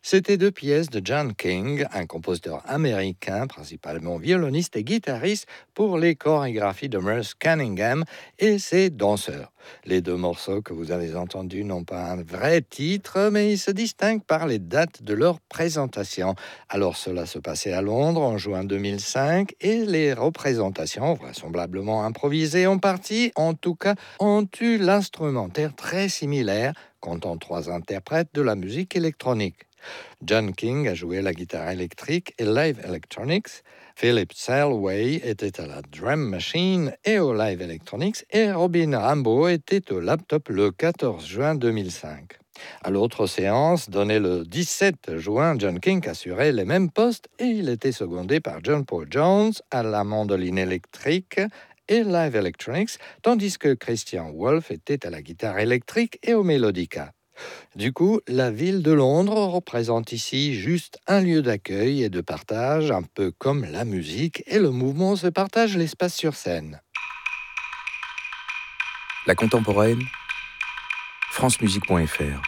C'était deux pièces de John King, un compositeur américain, principalement violoniste et guitariste, pour les chorégraphies de Merce Cunningham et ses danseurs. Les deux morceaux que vous avez entendus n'ont pas un vrai titre, mais ils se distinguent par les dates de leur présentation. Alors cela se passait à Londres en juin 2005 et les représentations, vraisemblablement improvisées en partie, en tout cas, ont eu l'instrumentaire très similaire, comptant trois interprètes de la musique électronique. John King a joué la guitare électrique et live electronics. Philip Selway était à la drum machine et au live electronics et Robin Rambo était au laptop le 14 juin 2005. À l'autre séance, donnée le 17 juin, John King assurait les mêmes postes et il était secondé par John Paul Jones à la mandoline électrique et live electronics, tandis que Christian Wolff était à la guitare électrique et au mélodica. Du coup, la ville de Londres représente ici juste un lieu d'accueil et de partage, un peu comme la musique et le mouvement se partagent l'espace sur scène. La contemporaine, francemusique.fr.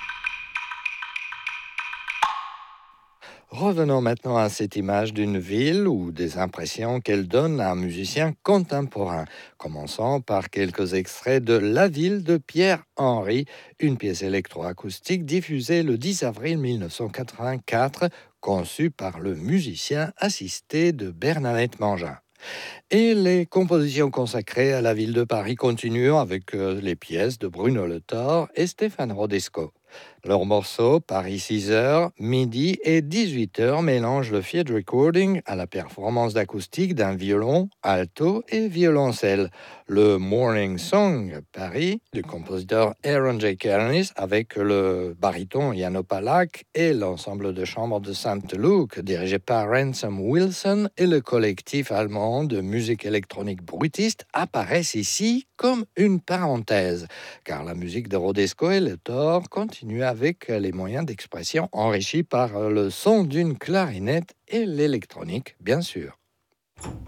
Revenons maintenant à cette image d'une ville ou des impressions qu'elle donne à un musicien contemporain. Commençons par quelques extraits de La ville de Pierre Henry, une pièce électroacoustique diffusée le 10 avril 1984, conçue par le musicien assisté de Bernadette Mangin. Et les compositions consacrées à la ville de Paris continuent avec les pièces de Bruno Le Thor et Stéphane Rodesco. Leurs morceaux, Paris 6h, midi et 18h, mélangent le field recording à la performance d'acoustique d'un violon, alto et violoncelle. Le Morning Song, Paris, du compositeur Aaron J. Kernis, avec le baryton Yano Palak et l'ensemble de chambre de Saint-Luc, dirigé par Ransom Wilson et le collectif allemand de musique électronique bruitiste, apparaissent ici comme une parenthèse, car la musique de Rodesco et Le Thor continue avec les moyens d'expression enrichis par le son d'une clarinette et l'électronique, bien sûr.